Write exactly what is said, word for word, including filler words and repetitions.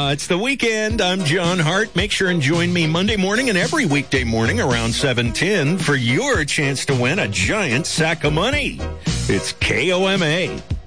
Yeah, it's the weekend. I'm John Hart. Make sure and join me Monday morning and every weekday morning around seven ten for your chance to win a giant sack of money. It's K O M A.